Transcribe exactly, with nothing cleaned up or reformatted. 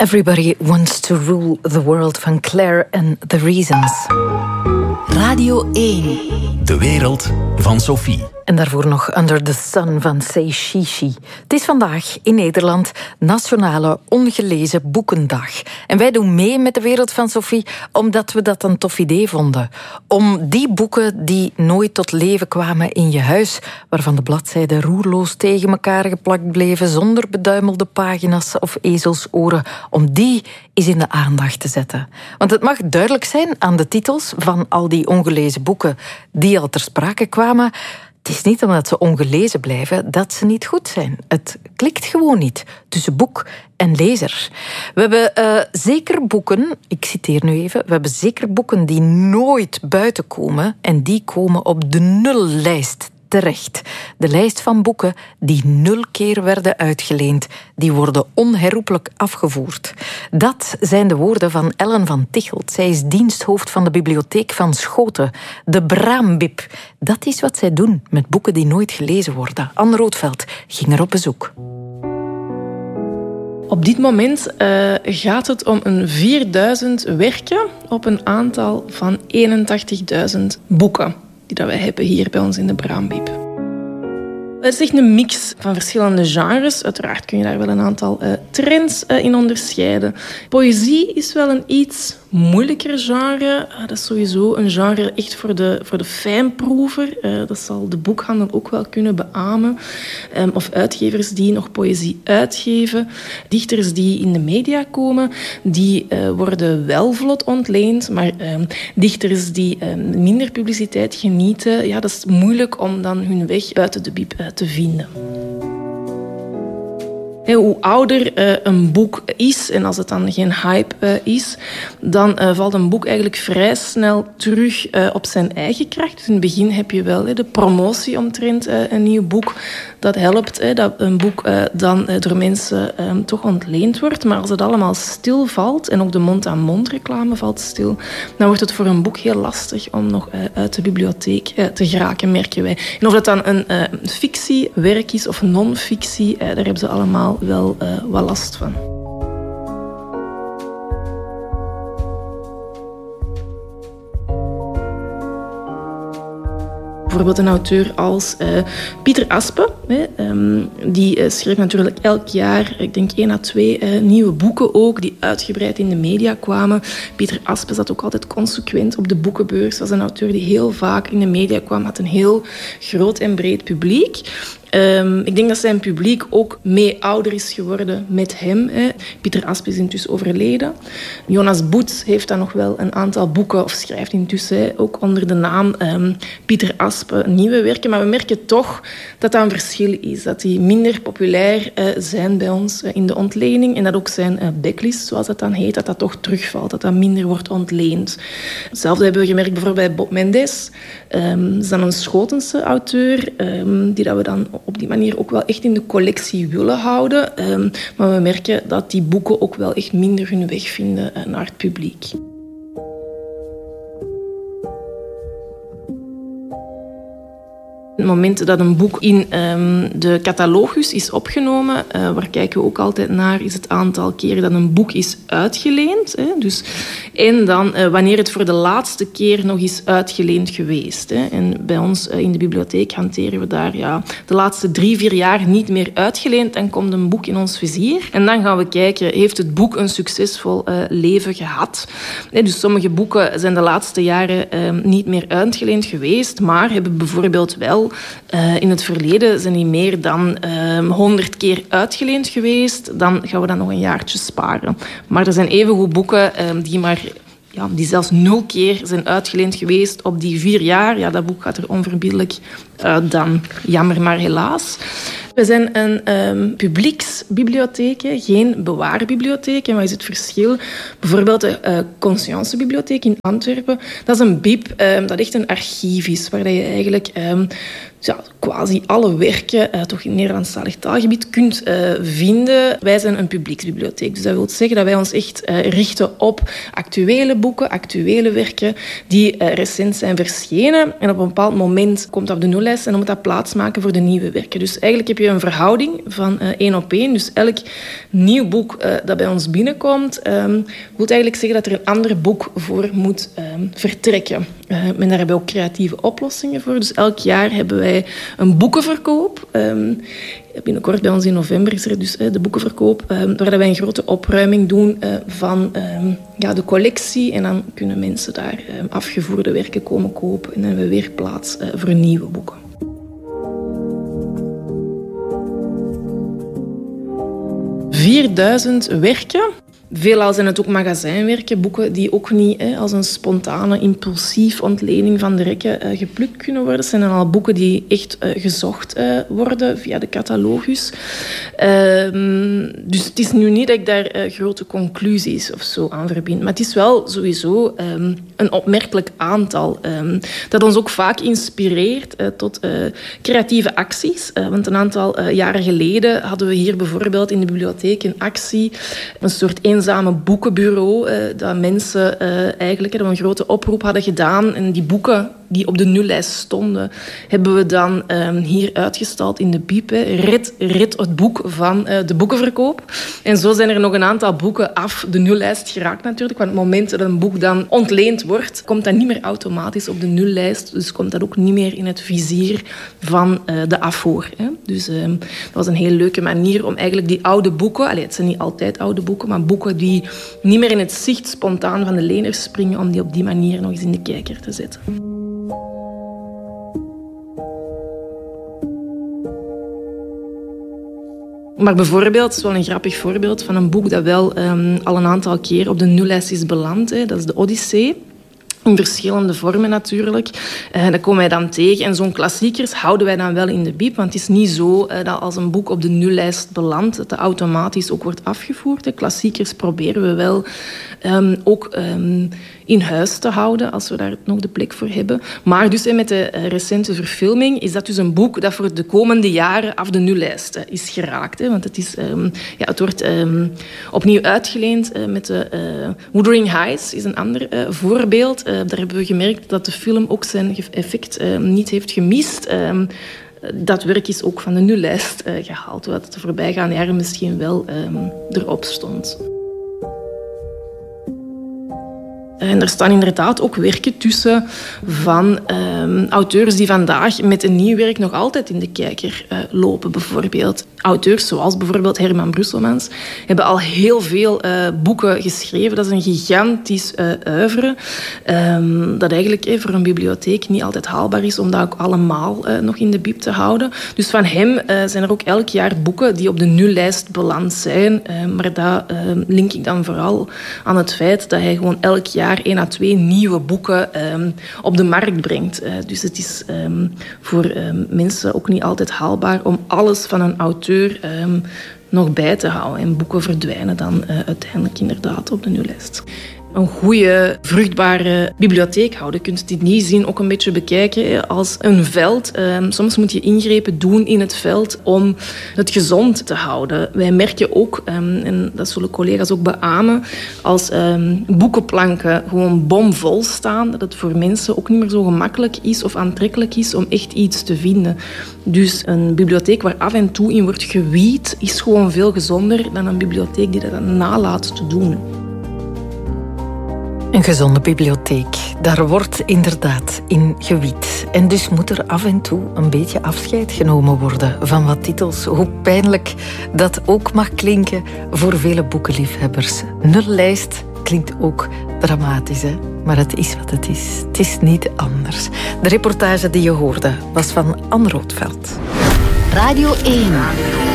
Everybody Wants to Rule the World van Claire and the Reasons. Radio één. De wereld van Sophie. En daarvoor nog Under the Sun van Say Shishi. Het is vandaag in Nederland Nationale Ongelezen Boekendag. En wij doen mee met de wereld van Sophie omdat we dat een tof idee vonden. Om die boeken die nooit tot leven kwamen in je huis, waarvan de bladzijden roerloos tegen elkaar geplakt bleven, zonder beduimelde pagina's of ezelsoren, om die eens in de aandacht te zetten. Want het mag duidelijk zijn aan de titels van al die ongelezen boeken die al ter sprake kwamen. Het is niet omdat ze ongelezen blijven dat ze niet goed zijn. Het klikt gewoon niet tussen boek en lezer. We hebben uh, zeker boeken, ik citeer nu even, we hebben zeker boeken die nooit buiten komen en die komen op de nullijst terecht. De lijst van boeken die nul keer werden uitgeleend, die worden onherroepelijk afgevoerd. Dat zijn de woorden van Ellen van Tichelt. Zij is diensthoofd van de bibliotheek van Schoten, de Braambib. Dat is wat zij doen met boeken die nooit gelezen worden. Anne Roodveld ging er op bezoek. Op dit moment uh, gaat het om een vierduizend werken op een aantal van eenentachtigduizend boeken die dat wij hebben hier bij ons in de Braambib. Het is echt een mix van verschillende genres. Uiteraard kun je daar wel een aantal uh, trends uh, in onderscheiden. Poëzie is wel een iets moeilijker genre. Uh, dat is sowieso een genre echt voor de, voor de fijnproever. Uh, dat zal de boekhandel ook wel kunnen beamen. Um, of uitgevers die nog poëzie uitgeven. Dichters die in de media komen, die uh, worden wel vlot ontleend. Maar um, dichters die um, minder publiciteit genieten, ja, dat is moeilijk om dan hun weg buiten de bib uh, te vinden. Hey, hoe ouder uh, een boek is, en als het dan geen hype uh, is, dan uh, valt een boek eigenlijk vrij snel terug uh, op zijn eigen kracht. Dus in het begin heb je wel uh, de promotie omtrent uh, een nieuw boek. Dat helpt, uh, dat een boek uh, dan uh, door mensen uh, toch ontleend wordt. Maar als het allemaal stilvalt, en ook de mond-aan-mond reclame valt stil, dan wordt het voor een boek heel lastig om nog uh, uit de bibliotheek uh, te geraken, merken wij. En of dat dan een uh, fictiewerk is of non-fictie, uh, daar hebben ze allemaal wel uh, wat last van. Bijvoorbeeld een auteur als uh, Pieter Aspe. Hè, um, die uh, schreef natuurlijk elk jaar, ik denk één à twee uh, nieuwe boeken ook, die uitgebreid in de media kwamen. Pieter Aspe zat ook altijd consequent op de boekenbeurs. Was een auteur die heel vaak in de media kwam, had een heel groot en breed publiek. Um, ik denk dat zijn publiek ook mee ouder is geworden met hem. Hè. Pieter Aspe is intussen overleden. Jonas Boets heeft dan nog wel een aantal boeken, of schrijft intussen hè, ook onder de naam um, Pieter Aspe nieuwe werken. Maar we merken toch dat dat een verschil is. Dat die minder populair uh, zijn bij ons uh, in de ontlening. En dat ook zijn uh, backlist, zoals dat dan heet, dat dat toch terugvalt. Dat dat minder wordt ontleend. Hetzelfde hebben we gemerkt bijvoorbeeld bij Bob Mendes. Um, dat is dan een Schotense auteur, um, die dat we dan op die manier ook wel echt in de collectie willen houden. Um, maar we merken dat die boeken ook wel echt minder hun weg vinden uh, naar het publiek. Op het moment dat een boek in um, de catalogus is opgenomen, uh, waar kijken we ook altijd naar, is het aantal keren dat een boek is uitgeleend. Hè, dus, en dan uh, wanneer het voor de laatste keer nog is uitgeleend geweest. Hè. En bij ons uh, in de bibliotheek hanteren we daar ja, de laatste drie, vier jaar niet meer uitgeleend. Dan komt een boek in ons vizier. En dan gaan we kijken, heeft het boek een succesvol uh, leven gehad? Hè, dus sommige boeken zijn de laatste jaren uh, niet meer uitgeleend geweest, maar hebben bijvoorbeeld wel Uh, in het verleden zijn die meer dan honderd uh, keer uitgeleend geweest. Dan gaan we dan nog een jaartje sparen. Maar er zijn evengoed boeken uh, die maar... Ja, die zelfs nul keer zijn uitgeleend geweest op die vier jaar. Ja, dat boek gaat er onverbiddelijk uit dan. Jammer, maar helaas. We zijn een um, publieksbibliotheek, geen bewaarbibliotheek. En wat is het verschil? Bijvoorbeeld de uh, Conscience-bibliotheek in Antwerpen. Dat is een bib um, dat echt een archief is, waar je eigenlijk um, ja, quasi alle werken uh, toch in het Nederlandstalig taalgebied kunt uh, vinden. Wij zijn een publieksbibliotheek. Dus dat wil zeggen dat wij ons echt uh, richten op actuele boeken, actuele werken die uh, recent zijn verschenen. En op een bepaald moment komt dat op de nullijst en dan moet dat plaatsmaken voor de nieuwe werken. Dus eigenlijk heb je een verhouding van uh, één op één. Dus elk nieuw boek uh, dat bij ons binnenkomt, um, wil eigenlijk zeggen dat er een ander boek voor moet um, vertrekken. Uh, en daar hebben we ook creatieve oplossingen voor. Dus elk jaar hebben wij een boekenverkoop. Um, binnenkort bij ons in november is er dus uh, de boekenverkoop, um, waar wij een grote opruiming doen uh, van um, ja, de collectie. En dan kunnen mensen daar um, afgevoerde werken komen kopen. En dan hebben we weer plaats uh, voor nieuwe boeken. vierduizend werken. Veelal zijn het ook magazijnwerken, boeken die ook niet hè, als een spontane, impulsief ontlening van de rekken uh, geplukt kunnen worden. Het zijn dan al boeken die echt uh, gezocht uh, worden via de catalogus. Uh, dus het is nu niet dat ik daar uh, grote conclusies of zo aan verbind. Maar het is wel sowieso um, een opmerkelijk aantal um, dat ons ook vaak inspireert uh, tot uh, creatieve acties. Uh, want een aantal uh, jaren geleden hadden we hier bijvoorbeeld in de bibliotheek een actie, een soort eenzame boekenbureau, uh, dat mensen uh, eigenlijk uh, een grote oproep hadden gedaan. En die boeken die op de nullijst stonden, hebben we dan um, hier uitgestald in de Biep. Hè. Red, red het boek van uh, de boekenverkoop. En zo zijn er nog een aantal boeken af de nullijst geraakt natuurlijk. Want op het moment dat een boek dan ontleend wordt, komt dat niet meer automatisch op de nullijst. Dus komt dat ook niet meer in het vizier van uh, de afvoer. Hè. Dus um, dat was een heel leuke manier om eigenlijk die oude boeken, allee, het zijn niet altijd oude boeken, maar boeken die niet meer in het zicht spontaan van de leners springen, om die op die manier nog eens in de kijker te zetten. Maar bijvoorbeeld, het is wel een grappig voorbeeld van een boek dat wel um, al een aantal keer op de nullijst is beland. Hè. Dat is de Odyssee. In verschillende vormen natuurlijk. Uh, dat komen wij dan tegen. En zo'n klassiekers houden wij dan wel in de biep. Want het is niet zo uh, dat als een boek op de nullijst belandt, dat dat automatisch ook wordt afgevoerd. De klassiekers proberen we wel um, ook um, in huis te houden, als we daar nog de plek voor hebben. Maar dus uh, met de uh, recente verfilming is dat dus een boek dat voor de komende jaren af de nullijst uh, is geraakt. Hè. Want het, is, um, ja, het wordt um, opnieuw uitgeleend uh, met de uh, Wuthering Heights, is een ander uh, voorbeeld. Uh, daar hebben we gemerkt dat de film ook zijn effect uh, niet heeft gemist. Uh, dat werk is ook van de nullijst uh, gehaald, wat het de voorbijgaande jaren misschien wel um, erop stond. En er staan inderdaad ook werken tussen van um, auteurs die vandaag met een nieuw werk nog altijd in de kijker uh, lopen. Bijvoorbeeld auteurs zoals bijvoorbeeld Herman Brusselmans hebben al heel veel uh, boeken geschreven. Dat is een gigantisch uh, oeuvre um, dat eigenlijk eh, voor een bibliotheek niet altijd haalbaar is om dat ook allemaal uh, nog in de biep te houden. Dus van hem uh, zijn er ook elk jaar boeken die op de nullijst beland zijn. Uh, maar dat uh, link ik dan vooral aan het feit dat hij gewoon elk jaar één à twee nieuwe boeken um, op de markt brengt. Uh, dus het is um, voor um, mensen ook niet altijd haalbaar om alles van een auteur um, nog bij te houden. En boeken verdwijnen dan uh, uiteindelijk inderdaad op de nullijst. Een goede, vruchtbare bibliotheek houden. Je kunt dit niet zien, ook een beetje bekijken als een veld. Soms moet je ingrepen doen in het veld om het gezond te houden. Wij merken ook, en dat zullen collega's ook beamen, als boekenplanken gewoon bomvol staan, dat het voor mensen ook niet meer zo gemakkelijk is of aantrekkelijk is om echt iets te vinden. Dus een bibliotheek waar af en toe in wordt gewied, is gewoon veel gezonder dan een bibliotheek die dat dan nalaat te doen. Een gezonde bibliotheek, daar wordt inderdaad in gewied. En dus moet er af en toe een beetje afscheid genomen worden van wat titels. Hoe pijnlijk dat ook mag klinken voor vele boekenliefhebbers. Nullijst klinkt ook dramatisch, hè? Maar het is wat het is. Het is niet anders. De reportage die je hoorde was van Anne Roodveld. Radio één.